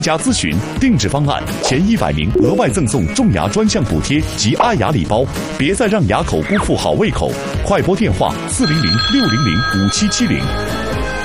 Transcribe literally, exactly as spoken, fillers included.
加咨询定制方案，前一百名额外赠送种牙专项补贴及爱牙礼包，别再让牙口辜负好胃口！快拨电话四零零六零零五七七零。